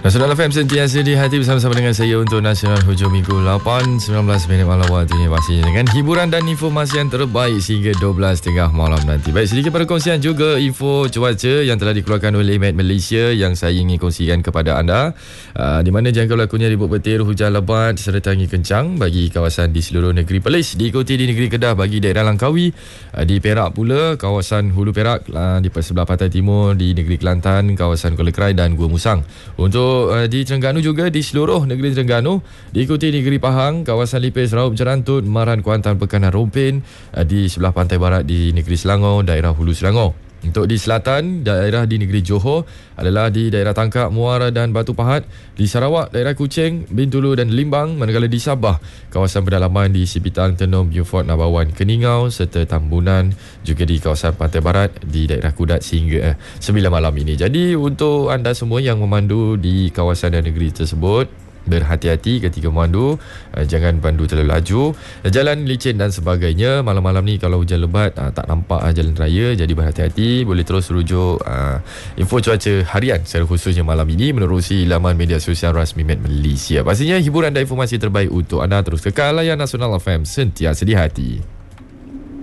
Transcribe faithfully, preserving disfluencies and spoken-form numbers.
Nasional F M sentiasa di hati bersama-sama dengan saya untuk Nasional Hujung Minggu lapan sembilan belas minit malam waktunya pastinya dengan hiburan dan informasi yang terbaik sehingga dua belas tiga puluh malam nanti. Baik, sedikit perkongsian juga info cuaca yang telah dikeluarkan oleh Met Malaysia yang saya ingin kongsikan kepada anda, uh, di mana jangka berlakunya ribut petir, hujan lebat serta angin kencang bagi kawasan di seluruh negeri Perlis, diikuti di negeri Kedah bagi daerah Langkawi, uh, di Perak pula kawasan Hulu Perak, uh, di sebelah pantai timur di negeri Kelantan, kawasan Kuala Krai dan Gua Musang. Untuk uh, di Terengganu juga di seluruh negeri Terengganu, diikuti negeri Pahang, kawasan Lipis, Raub, Jerantut, Maran, Kuantan, Pekanan, Rompin, uh, di sebelah pantai barat di negeri Selangor, daerah Hulu Selangor. Untuk di selatan, daerah di negeri Johor adalah di daerah Tangkak, Muara dan Batu Pahat. Di Sarawak, daerah Kuching, Bintulu dan Limbang. Manakala di Sabah, kawasan pedalaman di Sipitang, Tenom, Beaufort, Nabawan, Keningau serta Tambunan. Juga di kawasan pantai barat di daerah Kudat sehingga eh, sembilan malam ini. Jadi untuk anda semua yang memandu di kawasan dan negeri tersebut, berhati-hati ketika memandu, uh, jangan pandu terlalu laju, jalan licin dan sebagainya. Malam-malam ni kalau hujan lebat, uh, tak nampak uh, jalan raya, jadi berhati-hati. Boleh terus rujuk uh, info cuaca harian secara khususnya malam ini menerusi laman media sosial rasmi Met Malaysia. Pastinya hiburan dan informasi terbaik untuk anda. Terus kekal layan Nasional F M sentiasa di hati.